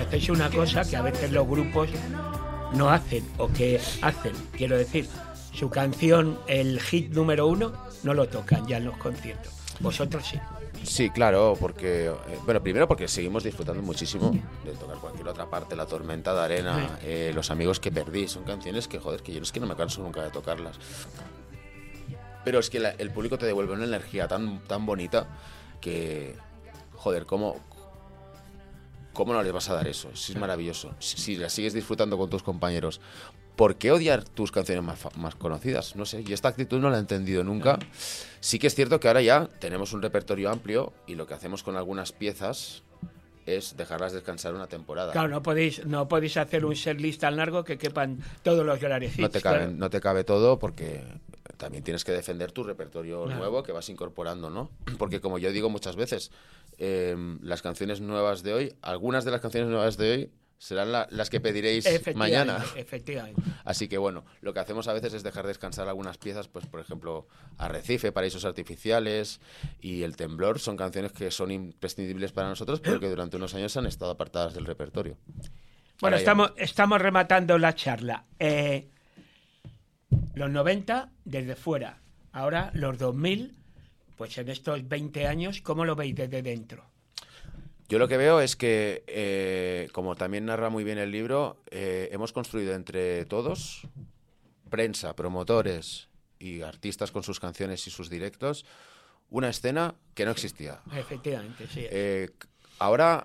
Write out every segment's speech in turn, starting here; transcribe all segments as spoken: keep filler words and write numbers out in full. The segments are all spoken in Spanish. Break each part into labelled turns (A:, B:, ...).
A: hacéis una cosa que a veces los grupos no hacen, o que hacen, quiero decir, su canción, el hit número uno, no lo tocan ya en los conciertos. Vosotros sí.
B: Sí, claro, porque, eh, bueno, primero porque seguimos disfrutando muchísimo de tocar cualquier otra parte, La Tormenta de Arena, sí. eh, Los Amigos que Perdí, son canciones que, joder, que yo es que no me canso nunca de tocarlas. Pero es que la, el público te devuelve una energía tan, tan bonita que, joder, ¿cómo, ¿cómo no les vas a dar eso? Sí, es maravilloso. Si, si la sigues disfrutando con tus compañeros, ¿por qué odiar tus canciones más, más conocidas? No sé, y esta actitud no la he entendido nunca. Sí que es cierto que ahora ya tenemos un repertorio amplio y lo que hacemos con algunas piezas es dejarlas descansar una temporada.
A: Claro, no podéis, no podéis hacer un setlist tan largo que quepan todos los Glarecitos.
B: No te cabe,
A: claro.
B: no te cabe todo porque también tienes que defender tu repertorio
A: claro.
B: nuevo que vas incorporando, ¿no? Porque como yo digo muchas veces, eh, las canciones nuevas de hoy, algunas de las canciones nuevas de hoy serán la, las que pediréis mañana.
A: Efectivamente.
B: Así que bueno, lo que hacemos a veces es dejar descansar algunas piezas, pues por ejemplo, Arrecife, Paraísos Artificiales y El Temblor, son canciones que son imprescindibles para nosotros, pero que durante unos años han estado apartadas del repertorio.
A: Bueno, estamos, estamos rematando la charla. Eh, los noventa desde fuera, ahora los dos mil, pues en estos veinte años, ¿cómo lo veis desde dentro?
B: Yo lo que veo es que, eh, como también narra muy bien el libro, eh, hemos construido entre todos, prensa, promotores y artistas con sus canciones y sus directos, una escena que no existía.
A: Efectivamente, sí.
B: Eh, ahora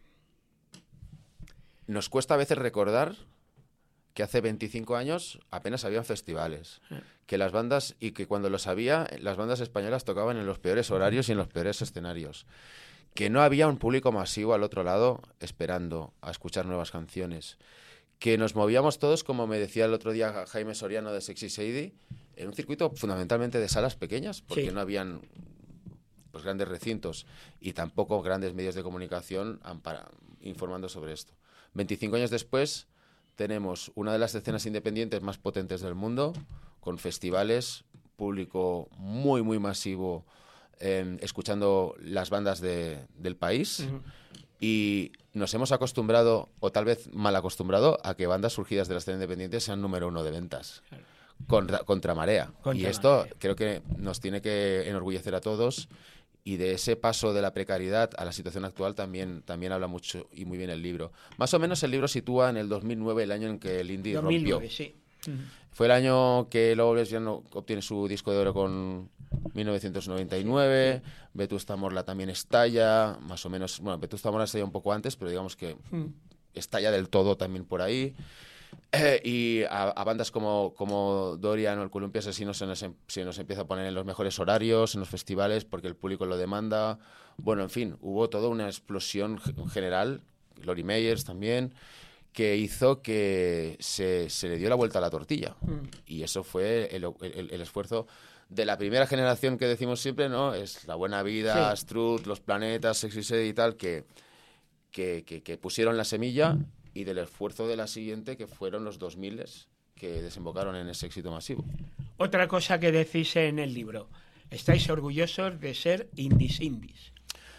B: nos cuesta a veces recordar que hace veinticinco años apenas había festivales, que las bandas, y que cuando los había, las bandas españolas tocaban en los peores horarios y en los peores escenarios. Que no había un público masivo al otro lado esperando a escuchar nuevas canciones, que nos movíamos todos, como me decía el otro día Jaime Soriano de Sexy Sadie, en un circuito fundamentalmente de salas pequeñas, porque sí. no habían pues grandes recintos y tampoco grandes medios de comunicación para, informando sobre esto. veinticinco años después tenemos una de las escenas independientes más potentes del mundo, con festivales, público muy muy masivo, Eh, escuchando las bandas de, del país, uh-huh. y nos hemos acostumbrado, o tal vez mal acostumbrado, a que bandas surgidas de la escena independiente sean número uno de ventas, claro. contra, contra marea. Contra y esto marea. Creo que nos tiene que enorgullecer a todos, y de ese paso de la precariedad a la situación actual también, también habla mucho y muy bien el libro. Más o menos el libro sitúa en el dos mil nueve, el año en que el indie
A: dos mil nueve,
B: rompió.
A: Sí. Uh-huh.
B: Fue el año que Lobo Lesbiano obtiene su disco de oro con mil novecientos noventa y nueve, sí. Vetusta Morla también estalla, más o menos, bueno, Vetusta Morla estalla un poco antes, pero digamos que mm. estalla del todo también por ahí. Eh, y a, a bandas como, como Dorian o el Columpio Asesino se nos, se nos empieza a poner en los mejores horarios, en los festivales, porque el público lo demanda. Bueno, en fin, hubo toda una explosión general, Lori Meyers también, que hizo que se, se le dio la vuelta a la tortilla. Mm. Y eso fue el, el, el esfuerzo de la primera generación que decimos siempre, ¿no? Es La Buena Vida, sí. Astrud, Los Planetas, Sexy Sadie y tal, que, que, que, que pusieron la semilla, y del esfuerzo de la siguiente, que fueron los dos mil, que desembocaron en ese éxito masivo.
A: Otra cosa que decís en el libro, estáis orgullosos de ser indies indies.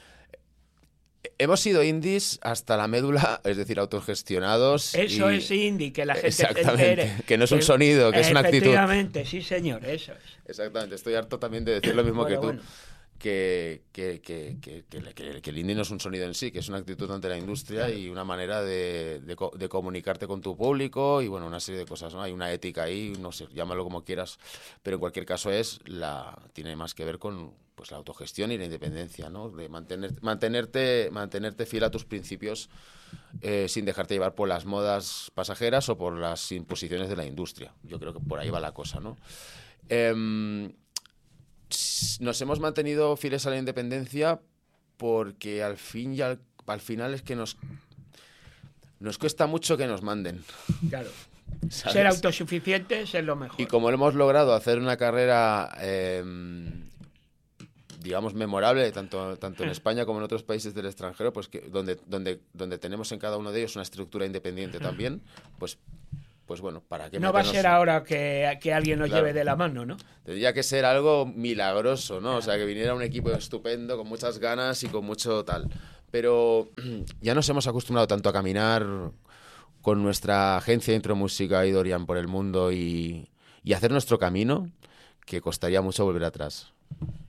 B: Hemos sido indies hasta la médula, es decir, autogestionados.
A: Eso
B: y...
A: es indie, que la gente
B: Exactamente,
A: se entere.
B: Que no es un sonido, que es una actitud.
A: Efectivamente, sí señor, eso es.
B: Exactamente, estoy harto también de decir lo mismo
A: bueno,
B: que tú.
A: Bueno.
B: Que, que, que, que, que, que el indie no es un sonido en sí, que es una actitud ante la industria, claro. Y una manera de, de, de comunicarte con tu público y bueno, una serie de cosas, ¿no? Hay una ética ahí, no sé, llámalo como quieras, pero en cualquier caso es la tiene más que ver con pues la autogestión y la independencia, ¿no? De mantener, mantenerte, mantenerte fiel a tus principios, eh, sin dejarte llevar por las modas pasajeras o por las imposiciones de la industria. Yo creo que por ahí va la cosa, ¿no? Eh, Nos hemos mantenido fieles a la independencia porque al fin y al, al final es que nos nos cuesta mucho que nos manden.
A: Claro. ¿Sabes? Ser autosuficientes es lo mejor.
B: Y como hemos logrado hacer una carrera, eh, digamos, memorable, tanto, tanto en España como en otros países del extranjero, pues que donde, donde, donde tenemos en cada uno de ellos una estructura independiente también, pues... Pues bueno, ¿para qué
A: no va a ser ahora que, que alguien nos
B: claro.
A: lleve de la mano, ¿no?
B: Tendría que ser algo milagroso, ¿no? Claro. O sea, que viniera un equipo estupendo, con muchas ganas y con mucho tal. Pero ya nos hemos acostumbrado tanto a caminar con nuestra agencia Intro Música y Dorian por el mundo y, y hacer nuestro camino, que costaría mucho volver atrás.